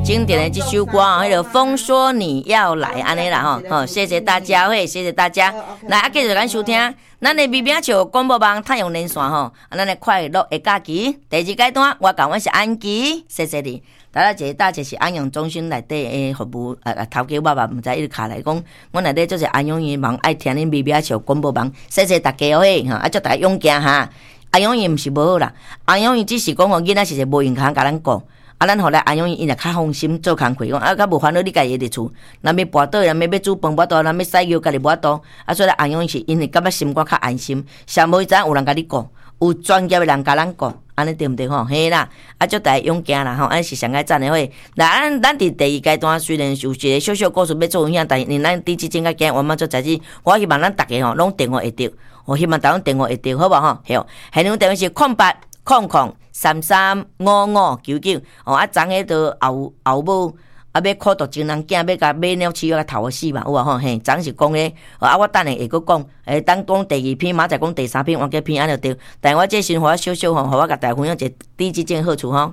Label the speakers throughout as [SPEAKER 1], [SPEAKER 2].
[SPEAKER 1] 经典的这首歌啊，迄个风说你要来安尼啦吼，谢谢大家，谢谢大家。来，继续咱收听，咱的微饼笑广播网太阳连线吼，咱的快乐的假期第二阶段，我讲我是安琪，谢谢你。大家是安阳中心内底的服务头家，我毋知伊卡来讲，我内底就是安阳人忙爱听恁微饼笑广播网，谢谢大家祝大家勇敢哈。安阳人毋是无好啦，安阳人只是讲吼囡仔是无闲通甲咱讲。咱后来安阳因也较放心做工课，讲较无烦恼，你家己伫厝，若要跋倒，若要煮饭跋倒，若要洗药，家己跋倒，所以安阳是因为感觉心肝较安心，上无伊知影有人甲你顾，有专业的人甲咱顾，安尼对毋对吼？嘿啦，祝大家勇敢啦吼，安是上个赞的伙。咱伫第二阶段虽然有一个小小故事要做分享，但是咱第一正个讲，我们做在这，我希望咱大家吼拢电话会着，我希望大家电话会着，好无吼？好，现场电话是0800335599昨下都后母要考到情人囝，要甲买鸟饲个头死嘛，有啊吼嘿，昨是讲咧，我等下会佫讲，等讲第二篇，明仔讲第三篇，完结篇安就对。但我这先互我小小吼，互我甲大家分享一个第一件好处吼。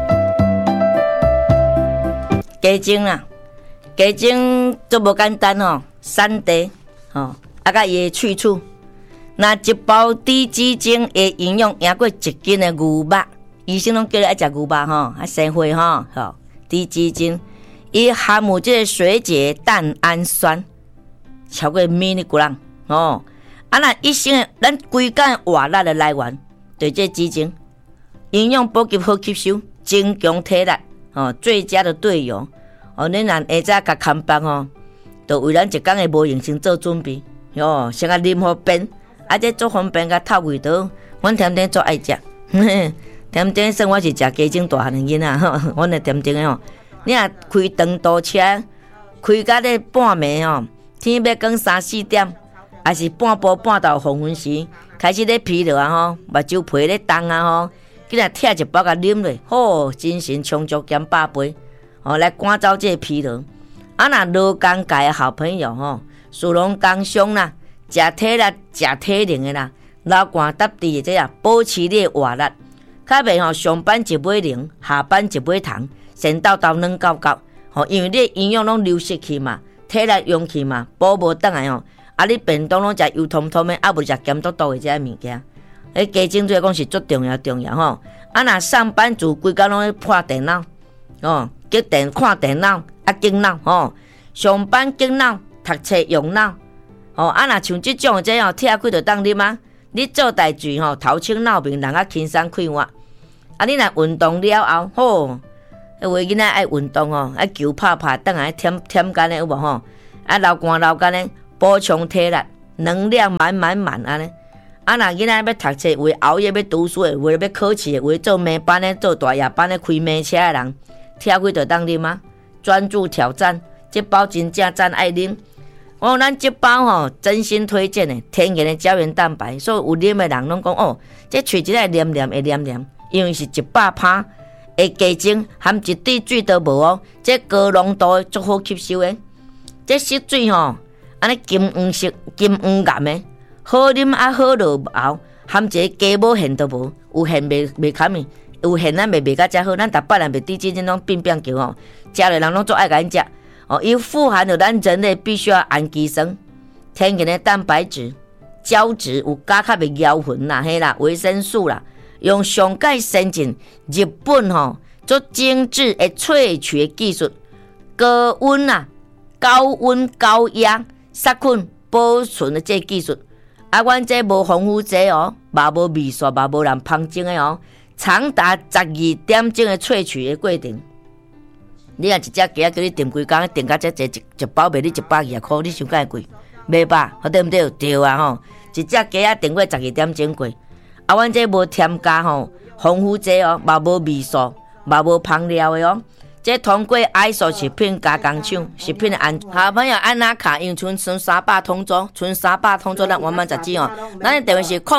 [SPEAKER 1] 鸡精啦，鸡精都无简单吼，产地吼，甲伊的去处。那一包低脂精的营养赢过1斤的牛肉，医生拢叫你爱食牛肉吼，生火吼，低脂精，伊含有这个水解蛋氨酸超过mg哦。那一生咱规间活力的来源，对这脂精，营养补给好吸收，增强体力最佳的队友恁若下早甲看班就为咱一天的无用先做准备先甲啉好便。这做方便甲透胃道，阮甜甜做爱食，甜甜算我是食鸡精大汉的囡仔阮的甜甜的你若开长途车，开到咧半暝天要光3-4点，还是半晡半到黄昏时，开始咧疲劳目睭皮咧动竟然摕一包甲啉落，精神充足减100倍来赶走这疲劳。若劳工界的好朋友属龙工商啦。食体力、食体能的啦，流汗搭地的这保持你的活力。较袂上班一杯零，下班一杯糖，先倒软到到。因为你的营养拢流失去嘛，体力用去嘛，补无倒来你便当拢食油通通的，无食咸嘟嘟的这物件。鸡精对讲是足重要若上班族规工拢咧破电脑激电看电脑经脑上班经脑，读册用脑。若像这种这拆开就当啉啊！你做代志头清脑明，人轻松快活。你若运动了后，有的囡仔爱运动爱球拍，等下添干的有无流汗的，补充体力，能量满安尼。若囡仔要读册，为熬夜要读书的，为要考试的，为做暝班的，做大夜班的，开暝车的人，拆开就当啉啊！专注挑战，这包真正赞爱啉。咱这包真心推荐的天然的胶原蛋白，所以有啉的人拢讲这喙一个黏黏的黏黏，因为是100%的鸡精，含一滴水都无这高浓度足好吸收的。这色水安尼金黄色、金黄颜的，好啉好落喉，含一个鸡母馅都无，有馅袂堪咪，有馅咱袂甲遮好，咱逐摆人袂滴精拢变叫食的人拢足爱甲因食。伊富含了咱人类必须要氨基酸、天然的蛋白质、胶质，有加较袂咬魂啦，嘿啦，维生素啦，用上界先进日本做精致的萃取的技术，高温高温高压杀菌保存的这技术，阮这无防腐剂嘛无味素，嘛无人芳精的长达12点钟的萃取的过程。你若一只鸡仔叫你订几工，订到这一包卖你120块，你想介贵？袂吧？对毋对？对啊一只鸡仔订过12点钟过。阮这无添加防腐剂嘛无味素，嘛无香料的这通过 ISO 食品加工厂食品的安全。好朋友按哪卡，因剩300通组，剩300通组，咱慢慢十支咱的电话是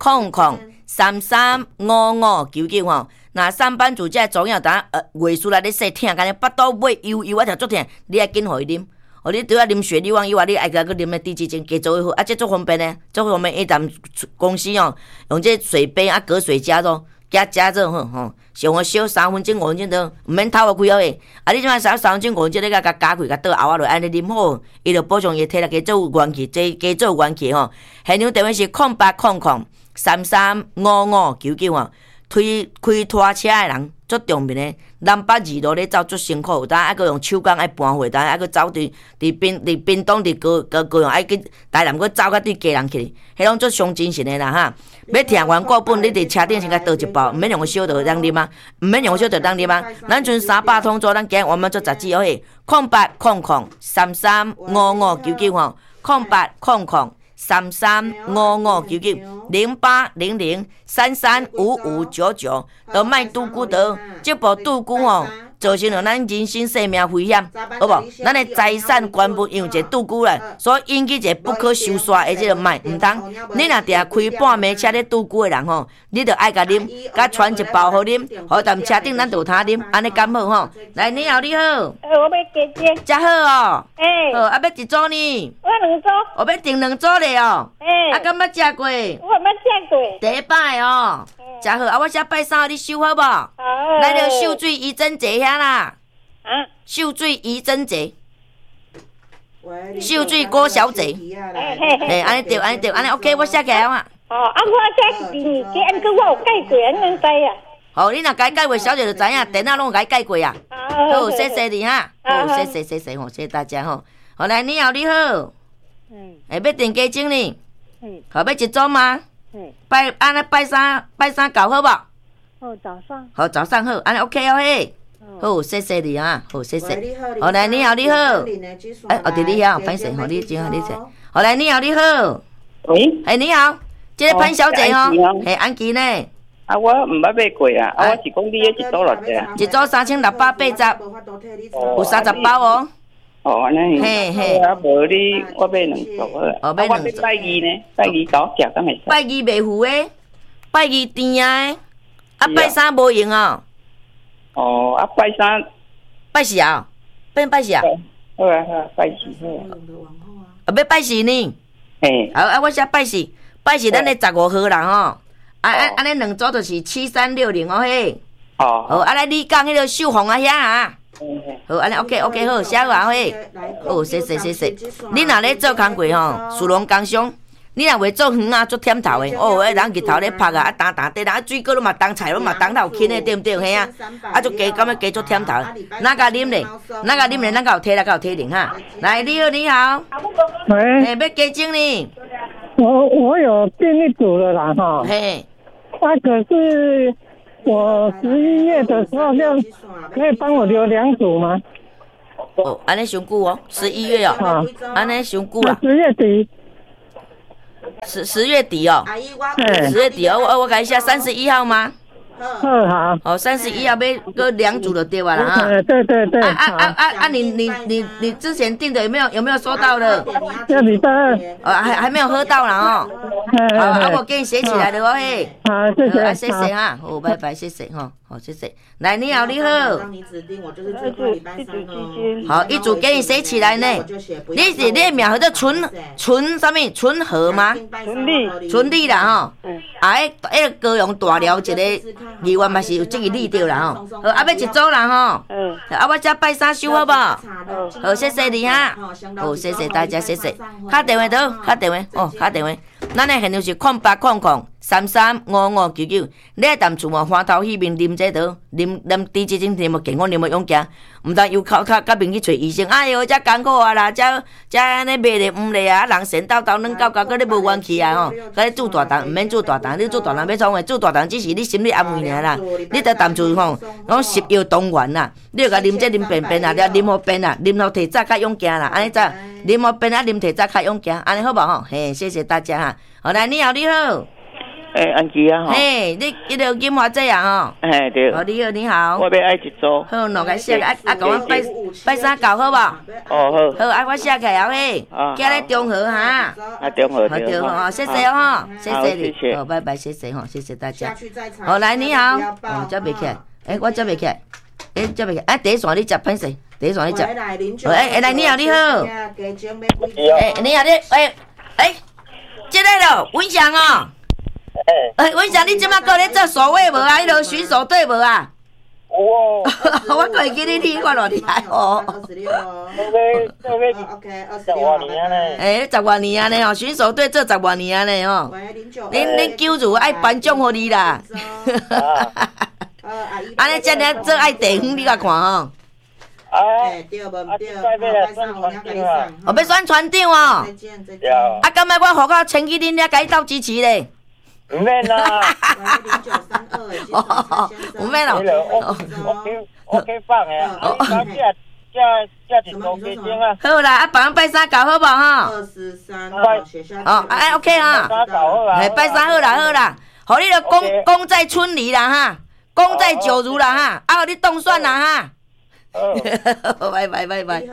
[SPEAKER 1] 0800335599那上班族这总要等月数来咧说疼，干巴肚尾油啊条足疼，你爱紧互伊啉。你拄仔啉雪梨湾以外，你爱甲佮啉咧低脂精加做好，这足方便呢，足方便。伊咱公司用这水杯隔水加热， 加做好上好烧3分钟5分钟都，毋免透开哦诶。啊，你即摆烧3分钟5分钟，你甲加开，甲倒后仔落，安尼啉好，伊就补充伊体力，加做元气，加做元气吼。现场电话是0800335599开拖车诶人足重面诶，南北2路咧走足辛苦，有当还佫用手工爱搬货，当还佫走伫屏东伫高雄爱去台南佫走甲对家人去，迄拢足伤精神诶啦哈。要听完过本，你伫车顶先甲倒一包，毋免用小就当啉啊，毋免用小就当啉啊。咱剩300通做，咱今日我们做杂志哦嘿，0800335599吼，0800335599，0800335599，都卖拄久得，这部拄久吼。造成了咱人身生命危险，好无？咱的财产全部因为一个拄久啦，所以引起一个不可收拾的这个卖，毋通。你若定开半暝车咧拄久的人吼，你着爱甲啉，甲传一包互啉，互踮车顶咱就有通啉，安尼敢好吼？来，你好，你好。
[SPEAKER 2] 我要加只。
[SPEAKER 1] 真好哦。好，啊，要一组呢？
[SPEAKER 2] 我2组。
[SPEAKER 1] 我要订2组咧哦。啊，敢捌食过？
[SPEAKER 2] 我捌食过。
[SPEAKER 1] 第一摆哦。真好，啊，我写拜3，你收好无？好。来着秀水仪征节遐啦。啊？秀水仪征节。秀水郭小姐。嘿，安尼对，安尼对，安尼 OK， 我写起来嘛。
[SPEAKER 2] 哦，啊，我这是第2个，安哥我有改过，安能知啊？
[SPEAKER 1] 哦，你若改过，小姐就知影，电脑拢有改过啊。好，谢谢你哈。好，谢谢吼，谢谢大家吼。好，来，你好，你好。要订鸡精呢？好，要一组吗？安尼拜三搞好无？
[SPEAKER 2] 好，早上。
[SPEAKER 1] 好，早上好，安尼 OK 哦嘿。好，谢谢你啊，好，谢谢。好，来，你好，你好。哎，我伫你遐，反正吼，你真好，你坐。好，来，你好，你好。
[SPEAKER 3] 喂。
[SPEAKER 1] 哎，你好，这个潘小姐吼，嘿，安琪呢？
[SPEAKER 3] 啊，我毋捌买过啊，我是讲你迄一组偌济啊？
[SPEAKER 1] 一组3680，有30包哦。
[SPEAKER 3] 哦，安尼。
[SPEAKER 1] 嘿嘿。
[SPEAKER 3] 啊，无你，我买2组好啦。
[SPEAKER 1] 哦，买2组。
[SPEAKER 3] 我拜2呢？拜2早食敢会使？
[SPEAKER 1] 拜2袂赴诶，拜2甜啊，啊拜3无用哦。
[SPEAKER 3] 哦，啊拜3。
[SPEAKER 1] 拜4啊？变拜4啊？
[SPEAKER 3] 好啊好啊，拜4好啊。
[SPEAKER 1] 啊，要拜4呢？
[SPEAKER 3] 嘿。
[SPEAKER 1] 好啊，我写拜4，拜4咱咧15号啦吼。啊，安尼2组就是7360哦嘿。哦。好，啊来你讲迄个秀红啊遐啊。好，安尼 OK 好，写好嘿。好，谢谢。你若咧做工课吼，属龙工商，你若袂做远啊，做忝头的哦，人日头咧拍啊，打地啦，水果拢嘛当菜，拢嘛当头轻的，对毋对？嘿啊，啊，做加感觉加做忝头，哪甲啉咧？咱甲有体力，甲有体力哈。来，你好，你好。
[SPEAKER 4] 喂。
[SPEAKER 1] 要加精呢？
[SPEAKER 4] 我有订一组了啦哈。
[SPEAKER 1] 嘿。
[SPEAKER 4] 那可是我11月的时候，可以帮我留2组吗？
[SPEAKER 1] 哦，安尼伤久哦，11月哦，安尼伤久啦。
[SPEAKER 4] 10月底。
[SPEAKER 1] 10月底哦，10月底哦，我改一下31号吗？
[SPEAKER 4] 好。
[SPEAKER 1] 哦，31号要搁2组就对啦哈。
[SPEAKER 4] 对。
[SPEAKER 1] 啊！你之前订的有没有收到了？
[SPEAKER 4] 这礼拜2。
[SPEAKER 1] 还没有喝到啦哦。好，啊，我给你写起来了哦嘿。
[SPEAKER 4] 好，谢谢
[SPEAKER 1] 哈。好，拜拜，谢谢哈。好，谢谢。来，你好，你好。好，一组给你写起来呢。你的名号叫纯什么？纯和吗？纯丽啦吼。啊，迄个高雄大寮一个议员嘛是有这个力着啦吼。好，啊要一组啦吼。啊，我这拜3收好无？好，谢谢你哈。好，谢谢大家，谢谢。敲电话倒，敲电话哦，敲电话。咱的现场是0800335599，你爱淡厝嘛，花头喜面啉这倒，啉猪脂精，啉健康，啉勇健，毋通又靠甲面去找医生。哎哟，遮艰苦啊啦，遮安尼卖咧毋咧啊，人神叨叨软到搁咧无元气啊吼，搁咧做大档，毋免做大档，你做大档要创啥？做大档只是你心理安慰尔啦。你得淡厝吼，拢食药同源啦，你著甲啉这啉便便啊，啉好便啊，啉好体早较勇健啦，安尼咋？啉好便啊，啉体早较勇健，安尼好无吼？嘿，谢谢大家哈。好，来，你好，你好。
[SPEAKER 3] 安琪啊吼。
[SPEAKER 1] 嘿，你迄个金华这样吼。
[SPEAKER 3] 嘿，对。
[SPEAKER 1] 哦，你好，你好。
[SPEAKER 3] 我要爱一组。
[SPEAKER 1] 好，两个写啊，甲我拜3搞好无？
[SPEAKER 3] 哦，好。
[SPEAKER 1] 好，啊，我写起来嘿。今日中和哈。
[SPEAKER 3] 啊，中和。
[SPEAKER 1] 好，对吼，谢谢哦，谢谢你。好，拜拜，谢谢吼，谢谢大家。好，来，你好。哦，接袂起来。我接袂起来。接袂起来。第一线你接歹势，第一线你接。来，你好，你好。你好，这个咯，文祥哦。 阮想你即摆搁咧做守卫无啊？迄落巡守队无啊？
[SPEAKER 3] 我
[SPEAKER 1] 我可会记你看偌厉害哦。
[SPEAKER 3] 这个
[SPEAKER 5] OK，
[SPEAKER 3] 10多年咧。
[SPEAKER 1] 10多年安尼哦，巡守队做10多年安尼哦。恁救助爱颁奖互你啦。安尼遮尔做爱地方，你甲看吼。
[SPEAKER 5] 对无对，
[SPEAKER 1] 哦，要选船长哦。啊，敢若我互到前去恁遐甲伊斗支持咧。
[SPEAKER 3] 唔免啦。
[SPEAKER 1] 唔免咯。
[SPEAKER 3] 我去放诶，这一组鸡精啊。
[SPEAKER 1] 好啦，啊，别人拜三搞好无吼
[SPEAKER 5] ？23
[SPEAKER 1] 哦，哎 OK 哈。拜三好啦好啦，互你着功在春里啦哈，功在九如啦哈，啊，互你当选啦哈。拜拜。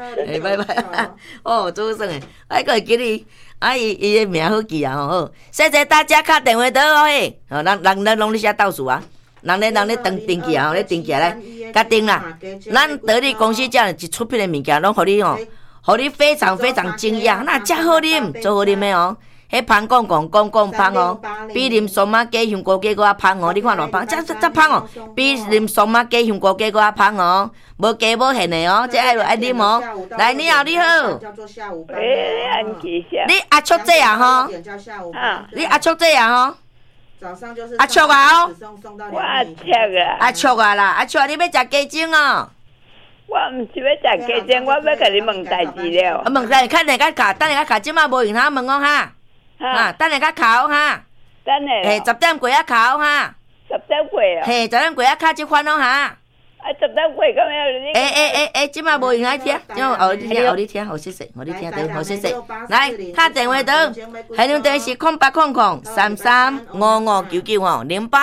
[SPEAKER 1] 哦，做算诶，我个会记你，伊诶名好记啊吼。谢谢大家敲电话倒哦嘿，哦，人拢咧写倒数啊，人咧登记啊，咧登记来，甲登啦。咱得力公司这一出品诶物件，拢互你吼，互你非常非常惊讶，那遮好啉，做好啉诶哦。迄芳讲芳哦，比啉松马鸡香菇鸡搁较芳哦，你看偌芳，遮芳哦，比啉松马鸡香菇鸡搁较芳哦，无加无限的哦，这爱啉哦。来，你好，你好。你阿叔姐啊吼？你阿叔姐啊吼？阿叔啊哦？
[SPEAKER 3] 我阿叔啊。
[SPEAKER 1] 阿叔啊啦，阿叔你要食鸡精哦？
[SPEAKER 3] 我毋是要食鸡精，我要甲你问代志了。
[SPEAKER 1] 问代，等下甲卡，即马无闲通问我哈。哈，等下甲考哈，
[SPEAKER 3] 等下
[SPEAKER 1] 嘿，10点过啊考哈
[SPEAKER 3] ，10点过啊，
[SPEAKER 1] 嘿，10点过啊考即款咯哈。
[SPEAKER 3] 啊，10点过咁样你？
[SPEAKER 1] 即马无闲来听，即马你听，好谢谢，互你听到，好谢谢。来，敲电话倒，海洋电视0800335599吼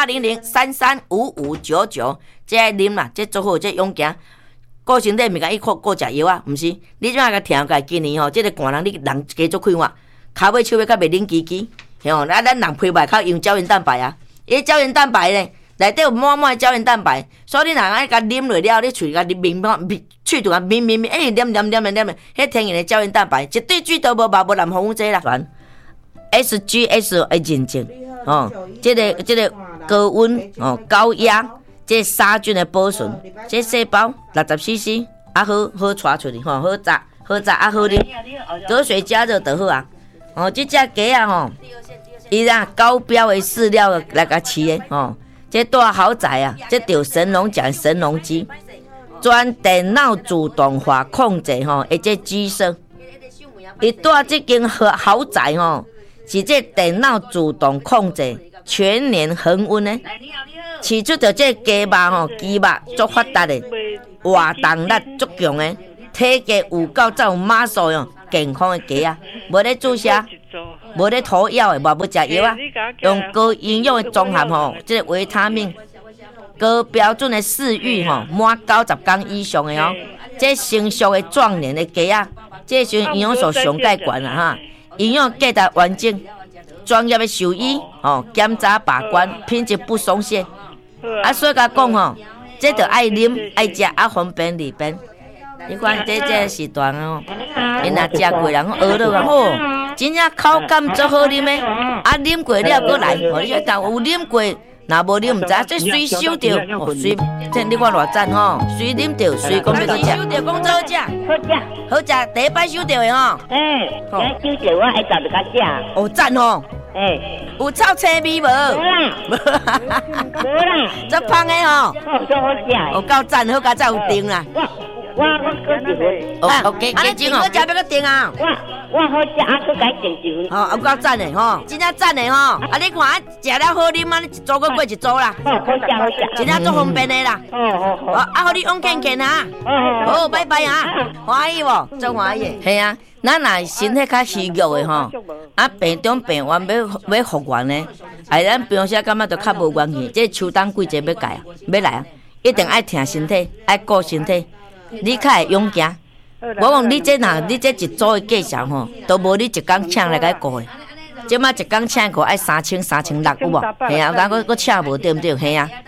[SPEAKER 1] ，0800335599，这爱啉啦，这做好这勇行。顾身体，毋甲伊顾食药啊，毋是？你怎啊甲听甲今年吼，即个寒人你人加足快活。骹尾手尾较袂冷叽叽，吼！咱人皮肤靠用胶原蛋白啊，伊胶原蛋白咧，内底有满满胶原蛋白，所以你若爱甲啉落了，你喙甲你面喙度啊面，哎黏，迄天然的胶原蛋白，一对水都无嘛，无蓝红这啦。SGS 的认证，哦，这个高温哦高压，这杀菌的保存，这细胞60cc， 啊好带出去吼，好炸啊好啉，隔水加热就好啊。哦，这只鸡啊吼，伊啊高标的饲料来甲饲的吼，这大豪宅啊，这着神农奖神农机，全电脑自动化控制吼，这机身，伊带这间豪宅吼，是这电脑自动控制，全年恒温的，饲出着这鸡肉吼，鸡肉足发达的，活动力足强的，体格有够才有马数哟。健康的鸡啊，无咧注射，无咧涂药的，无要食药啊，用高营养的综合吼，即个维他命，高标准的饲育吼，满90天以上的哦，这成熟的壮年的鸡啊，这时营养素上介悬啦哈，营养价值完整，专业的兽医吼检查把关，品质不松懈。啊，所以甲讲吼，这着爱啉爱食啊，方便利便。你看这时段哦，因若食过人学落啊，吼，真正口感足好啉的，啊，啉过了过来，吼，你但有啉过，若无啉唔知，这随收着，哦，随，这你看偌赞吼，随啉着，随讲要食，收着讲做好食，好食，第一摆收着的吼，
[SPEAKER 2] 收着我爱食就较食，
[SPEAKER 1] 哦赞吼，有臭青味无？无啦，这芳的吼，
[SPEAKER 2] 足好食，
[SPEAKER 1] 有够赞，好甲才有定啦。
[SPEAKER 2] 我搁一份。
[SPEAKER 1] 哦，鸡精好食要搁定啊！
[SPEAKER 2] 我好食，啊，搁改定一份。
[SPEAKER 1] 哦，有够赞的吼，真正赞的吼！啊，你看食了好啉啊，你一组搁过一组啦。
[SPEAKER 2] 好食，
[SPEAKER 1] 真正足方便的啦。好，啊，互你往健健啊。好，拜拜啊，欢喜无？足欢喜。系啊，咱若身体较虚弱的吼，啊，病中病完要复原的，哎，咱平时感觉就较无元气，这秋冬季节要改啊，要来啊，一定爱挺身体，爱顾身体。你较会勇行，我讲你这一组的计数吼，都无你一工请来甲顾的。即马一工请顾爱3600有无？系啊，咱搁请无对毋对？系啊。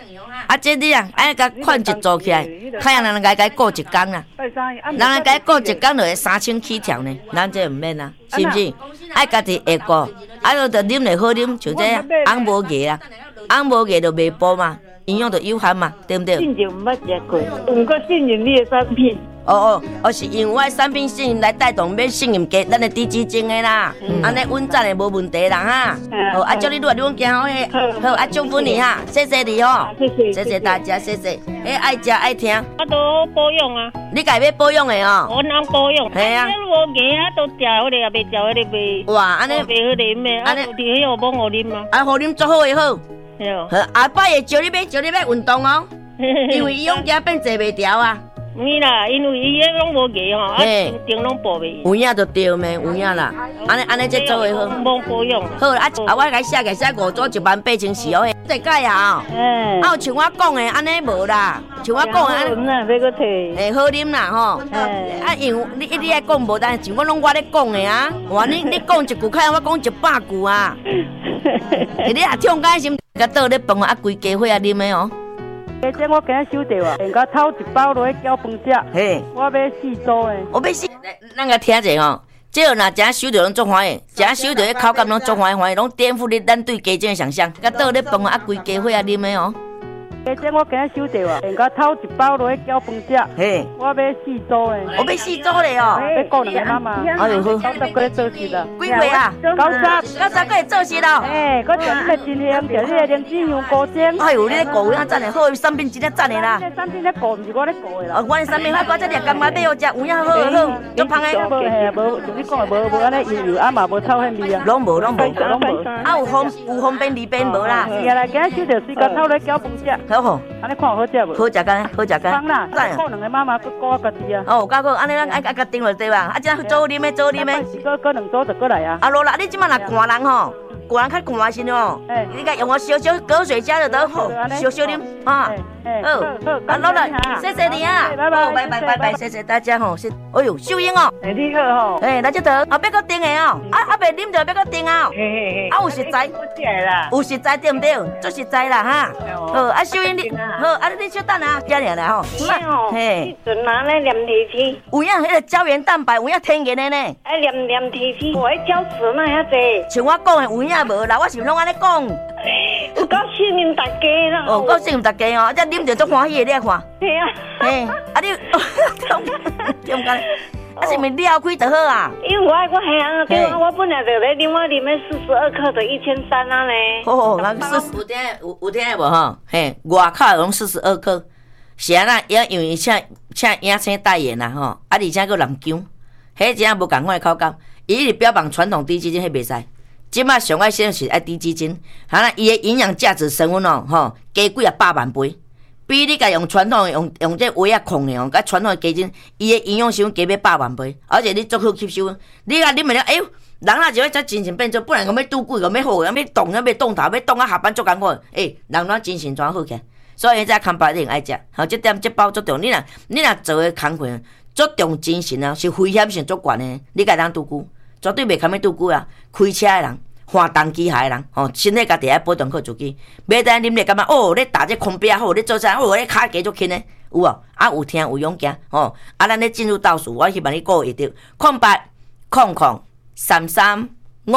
[SPEAKER 1] 啊，这你啊，爱甲款一做起来，看样人家顾一工啦，人家顾一工就会3000起跳呢，咱这唔免啊，是不是？爱家己会顾，啊，就啉就好啉，像这红无价啊，红无价就袂补嘛，营养就有限嘛，对不对？
[SPEAKER 2] 信任唔捌食过，唔过信任你的产品。
[SPEAKER 1] 是因为产品信任来带动免信任价，咱的低基金的啦，安尼稳赚的无问题啦哈。啊，祝你越来越行好诶，好啊，祝福你哈，谢谢你哦，谢谢大家，谢谢。爱食爱听，
[SPEAKER 2] 我都保养啊，
[SPEAKER 1] 你家要保养的哦。
[SPEAKER 2] 我能保养，
[SPEAKER 1] 系啊，
[SPEAKER 2] 我牙啊都食好咧，也袂食好咧，袂。
[SPEAKER 1] 哇，安尼
[SPEAKER 2] 袂好啉诶，啊，就伫迄个帮我啉啊。
[SPEAKER 1] 啊，好啉做好诶好。
[SPEAKER 2] 好，
[SPEAKER 1] 下摆会招你要运动哦，因为伊用家变坐袂调啊。
[SPEAKER 2] 唔啦，因为伊迄拢无牙吼，啊，定拢保袂。
[SPEAKER 1] 有影就对咩，有影啦。安尼这做会好。
[SPEAKER 2] 无保养。
[SPEAKER 1] 好啦，我甲写个写5组18000是哦，这改啊。啊，像我讲的安尼无啦，像我讲的安尼。
[SPEAKER 2] 要个摕。
[SPEAKER 1] 好啉啦吼。啊，因为你爱讲无，但是像我拢我咧讲的啊。哇，你讲一句，看我讲100句啊。你啊唱开心，甲倒咧饭啊，规家伙啊啉的哦。
[SPEAKER 6] 这我今日收到啊，人家偷一包落去搅饭食。嘿，我要4组诶。
[SPEAKER 1] 我要4，咱个听者吼，这若真收到拢足欢喜，真收到口感拢足欢喜，拢颠覆咱对家境的想象。甲倒咧饭啊，规家伙啊啉的哦。
[SPEAKER 6] 这我今日收到啊，人家偷一包落去搅饭食。嘿，我要4组诶。
[SPEAKER 1] 我要4组咧哦。
[SPEAKER 6] 要顾2个妈妈。哎呦好，90个做事啦。
[SPEAKER 1] 几岁啊？90个会做事咯。
[SPEAKER 6] 哎，我食你个真香，食你个莲子香菇精。
[SPEAKER 1] 哎呦，你咧顾有影赞的，好产品真咧赞的啦。
[SPEAKER 6] 这产品咧顾，毋是我咧顾的啦。
[SPEAKER 1] 我的产品我这里干嘛买好食，有影好好，足芳的。
[SPEAKER 6] 无，像你讲的无安尼油油，啊嘛无臭迄味啊。
[SPEAKER 1] 拢无。啊有方便利便无啦。
[SPEAKER 6] 是啊啦，今日收到4个偷咧搅饭食。
[SPEAKER 1] 好。
[SPEAKER 6] 安尼看好食无？
[SPEAKER 1] 好食干，好食干。
[SPEAKER 6] 芳啦，顾2个妈妈，顾我家己啊。
[SPEAKER 1] 哦，加顾安尼咱爱订落对吧？啊，这做啉的。
[SPEAKER 6] 是搁2组就过来啊。
[SPEAKER 1] 啊，罗啦，你即摆若寒人吼，寒人较寒先哦。你甲用个小隔水加就得好，小啉啊。好，啊，罗啦，谢谢你啊。拜，谢谢大家吼。哎呦，秀英哦。
[SPEAKER 6] 你好吼。
[SPEAKER 1] 来这头，啊，要搁订的哦。啊，袂啉就要搁订啊。啊，有实在。有实在对不对？做实在啦哈。好，啊，秀英你好，啊，你稍等啊，这样啦吼。
[SPEAKER 2] 嘿，阵拿咧黏提起。
[SPEAKER 1] 有影迄个胶原蛋白，有影天然的呢。
[SPEAKER 2] 啊，黏提起，我迄胶质那遐济。
[SPEAKER 1] 像我讲的有影无啦，我是拢安尼讲。
[SPEAKER 2] 有够信任大家啦。
[SPEAKER 1] 哦，够信任大家哦，这啉着足欢喜的，你看。
[SPEAKER 2] 系啊。
[SPEAKER 1] 嘿，啊你，点解？啊是咪撩开就好啊？
[SPEAKER 2] 因为我系啊，对啊，我本来就咧啉，我啉了42克就1300啊咧。
[SPEAKER 1] 哦，那有听无吼？嘿，外口拢42克，是安那因为请影星代言啦吼，啊而且佫人姜，迄真无共款的口感，伊是标榜传统低基金，迄袂使。即摆上爱先是爱低基金，哈那伊的营养价值成分哦，吼，加几啊100万倍。比你甲用传统用这胃啊控的哦，甲传统的基金，伊的营养成分加要100万倍，而且你足好吸收。你甲啉袂了，哎呦，人啊就会才精神变做，不然讲要拄久，讲要好，要动，要动头，要动啊下班足艰苦。人哪精神全好起来，所以这康巴一定爱食。好，这点这包足重，你若做的工课足重精神啊，是危险性足悬的，你甲当拄久，绝对袂堪要拄久啊。开车的人。换动机械的人，吼，身体家己爱保重好自己。袂当啉咧，感觉哦，咧打这空壁好，咧做啥好，咧骹加足轻的，有无？啊，有听有勇行，吼。啊，咱咧进入倒数，我希望你顾会着。0800335599，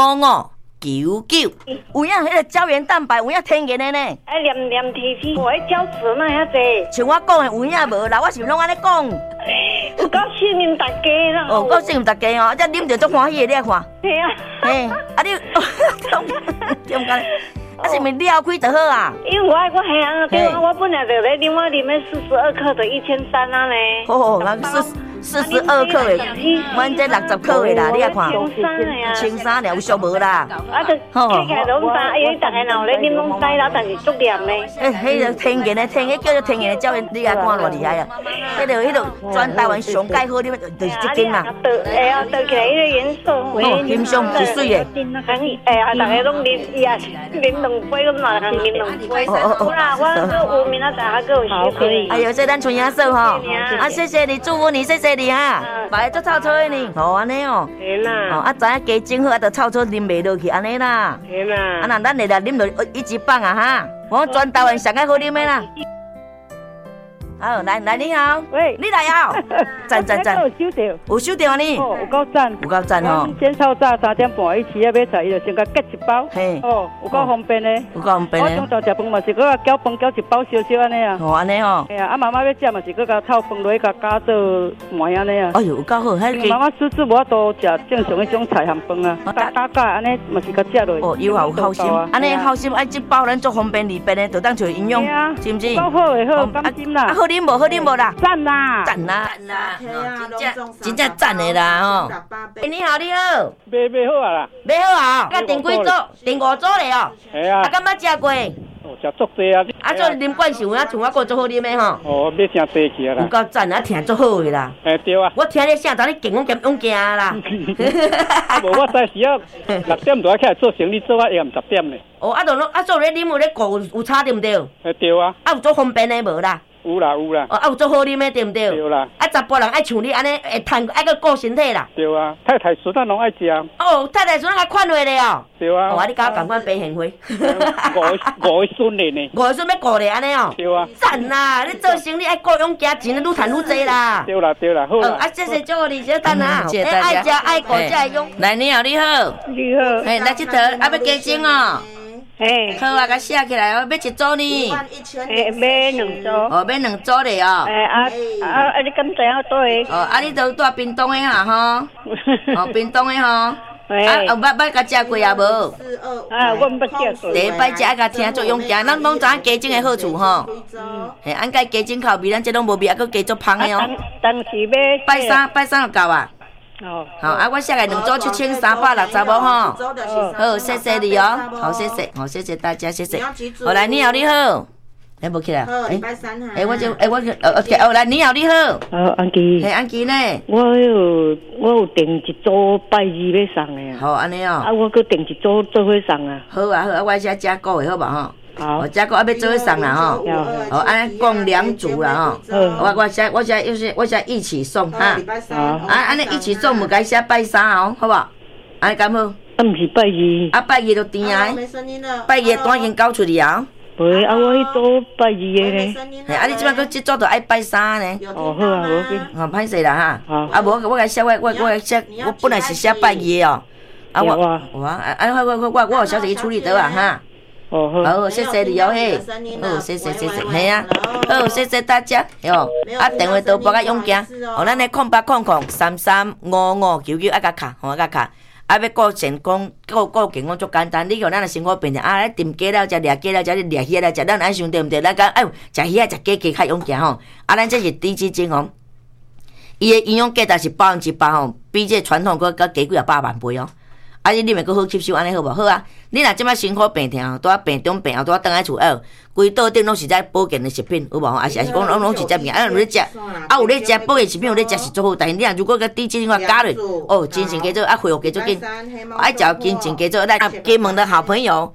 [SPEAKER 1] 有影迄个胶原蛋白，有影天然的呢。
[SPEAKER 2] 啊，黏提起，我迄胶质那遐济。
[SPEAKER 1] 像我讲的有影无啦，我是拢安尼讲。
[SPEAKER 2] 有够信任大家啦。
[SPEAKER 1] 哦，够信任大家哦，这啉着足欢喜的，你看。
[SPEAKER 2] 系啊。
[SPEAKER 1] 嘿，啊你，点解？啊是咪撩开就好啊？
[SPEAKER 2] 因为我系啊，对啊，我本来就咧啉，我啉了42克就1300啊咧。
[SPEAKER 1] 哦，那42克的，阮这60克的啦，你啊看。青衫了，有俗无啦？
[SPEAKER 2] 啊，就看起来拢大，因为大家若有咧啉拢知啦，但是足黏咧。
[SPEAKER 1] 迄个天然的，叫做天然的胶原，你啊看偌厉害啊！迄个全台湾上介好啉的，就是这间啦。
[SPEAKER 2] 啊，倒起来迄个颜色，
[SPEAKER 1] 哦，欣赏是水的。
[SPEAKER 2] 啊，大家拢啉，伊啊啉2杯，咁嘛通啉2杯。好啦，我有明仔载还有时间。
[SPEAKER 1] 哎呦，这咱春亚寿哈，啊，谢谢你，祝福你，谢谢你哈，摆做臭臭的呢，好安尼哦。
[SPEAKER 2] 是啦。
[SPEAKER 1] 哦，啊，知影加整好，啊，就臭臭啉袂落去安尼啦。
[SPEAKER 2] 是啦。
[SPEAKER 1] 啊，那咱来啉落一级棒啊哈，我全台湾上介好啉的啦。 好，来你好，
[SPEAKER 6] 喂，
[SPEAKER 1] 你来啊！赞，
[SPEAKER 6] 有收到，
[SPEAKER 1] 有收到你？
[SPEAKER 6] 哦，有够赞，
[SPEAKER 1] 有够赞吼！
[SPEAKER 6] 今透早3点半伊起要买菜，伊就先甲夹一包，
[SPEAKER 1] 嘿，
[SPEAKER 6] 哦，有够方便的，
[SPEAKER 1] 有够方便的。
[SPEAKER 6] 我中昼食饭嘛是搁搅饭搅一包小小安尼啊。
[SPEAKER 1] 哦，安尼吼。
[SPEAKER 6] 哎呀，啊妈妈要食嘛是搁甲炒饭落去甲加做糜安尼啊。
[SPEAKER 1] 哎呦，有够好，迄
[SPEAKER 6] 妈妈叔叔无法度食正常迄种菜含饭啊，加安尼嘛是甲食落去。
[SPEAKER 1] 哦，有啊有好心，安尼好心，一包咱做方便利便的，就当做营养，是不是？
[SPEAKER 6] 够好的好，放心啦。
[SPEAKER 1] 啊，好啉无？好啉无啦？
[SPEAKER 6] 赞啦！
[SPEAKER 1] 赞啦！真正赞的啦吼！你好，你好，
[SPEAKER 4] 买好啊啦，
[SPEAKER 1] 买好啊！啊，订几组？订5组嘞哦。
[SPEAKER 4] 系啊。
[SPEAKER 1] 啊，敢捌食过？
[SPEAKER 4] 哦，食足济啊。
[SPEAKER 1] 啊，做啉惯是有影，像我个做好啉的吼。
[SPEAKER 4] 哦，买真济去啦。
[SPEAKER 1] 有够赞啊，听足好的啦。
[SPEAKER 4] 对啊。
[SPEAKER 1] 我听你声，当你健勇行啦。
[SPEAKER 4] 无，我早时啊6点就起来做生意，做到下午10点嘞。
[SPEAKER 1] 哦，做咧啉有咧顾有差对毋对？
[SPEAKER 4] 对啊。
[SPEAKER 1] 啊，有做方便的无啦？
[SPEAKER 4] 有啦。
[SPEAKER 1] 哦，啊有做好啉的对毋对？
[SPEAKER 4] 对啦。
[SPEAKER 1] 啊，查甫人爱像你安尼会趁爱个顾身体啦。
[SPEAKER 4] 对啊，太太孙仔拢爱食。
[SPEAKER 1] 哦，太太孙仔款话咧哦。
[SPEAKER 4] 对啊。
[SPEAKER 1] 哦，啊，你甲我共款白现花。
[SPEAKER 4] 五个孙嘞呢。
[SPEAKER 1] 五个孙要顾咧安尼哦。
[SPEAKER 4] 对啊。
[SPEAKER 1] 赞啦！你做生意爱顾勇加钱，愈趁愈济啦。
[SPEAKER 4] 对啦，好啦。
[SPEAKER 1] 啊，谢谢祝你，谢等啊。
[SPEAKER 7] 谢谢大家。
[SPEAKER 1] 爱食爱顾才会勇。来，你好，你好。
[SPEAKER 6] 你好。
[SPEAKER 1] 嘿，来佚佗，啊要加钟哦。
[SPEAKER 6] 嘿，
[SPEAKER 1] 好啊，甲写起来哦，要一组呢。
[SPEAKER 6] 买2组。
[SPEAKER 1] 哦，买2组咧哦。
[SPEAKER 6] 你敢知影倒诶？
[SPEAKER 1] 哦，啊，你都住屏东诶哈吼？哦，屏东诶吼。啊，有捌甲食过啊无？
[SPEAKER 6] 啊，我毋捌食过。
[SPEAKER 1] 第一摆食爱甲听做勇行，咱拢知影加钟诶好处吼。嘿，按甲加钟口味，咱这拢无味，还佫加足芳诶哦。
[SPEAKER 6] 当时要
[SPEAKER 1] 拜三就够啊。
[SPEAKER 6] 哦，
[SPEAKER 1] 好，啊，我写来2组7360无吼。好，谢谢你哦，好，谢谢，好，谢谢大家，谢谢。好，来，你好，你好。哎，无起来。
[SPEAKER 5] 礼拜3哈。
[SPEAKER 1] 哎，我来，你好，你好。
[SPEAKER 6] 安琪。
[SPEAKER 1] 嘿，安琪呢？
[SPEAKER 6] 我有订一组拜2要送的啊。
[SPEAKER 1] 好，安尼哦。
[SPEAKER 6] 啊，我搁订一组做伙送啊。
[SPEAKER 1] 好啊，我写加购的好吧吼。
[SPEAKER 6] 好。
[SPEAKER 1] 加购要做伙送啦吼。好，安尼共2组啦吼。我写一起送哈。
[SPEAKER 6] 好。
[SPEAKER 1] 安尼一起送，唔该写拜3哦，好不好？安尼敢好？
[SPEAKER 6] 啊，毋是拜2。
[SPEAKER 1] 啊，拜2就甜啊。拜2单已经交出去啊。
[SPEAKER 6] 袂，啊，我迄组拜2的呢。
[SPEAKER 1] 嘿，啊，你即摆搁即组就爱拜3呢。
[SPEAKER 6] 哦，好啊，无要紧。
[SPEAKER 1] 哦，歹势啦哈。
[SPEAKER 6] 好。
[SPEAKER 1] 啊，无我甲写我写，我本来是写拜2的哦。啊，我有小姐去处理得啊哈。
[SPEAKER 6] 哦，好。
[SPEAKER 1] 好，谢谢你哦嘿。好，谢谢，嘿啊。好，谢谢大家哟。啊，电话都拨甲勇行。哦，咱的0800335599爱甲卡，吼甲卡。啊，要顾健康，顾健康足简单。你叫咱的生活变成啊，订鸡了食，掠鸡了食，你掠鱼了食，咱爱想对毋对？咱讲哎呦，食鱼啊，食鸡较勇行吼。啊，咱这是低脂精哦，伊的营养价值是100%吼，比这传统佮加几啊百万倍哦。啊，你咪佫好吸收，安尼好无好啊？你若即摆辛苦病痛，拄啊病中病后，拄啊倒来厝规桌顶拢是在保健的食品，有无吼？啊是讲拢是食物，有咧食，有咧食保健食品，有咧食是最好。但是你若如果佮低脂精加落，哦，精神加做，恢复加做紧，爱食精神加做。来，给我们的好朋友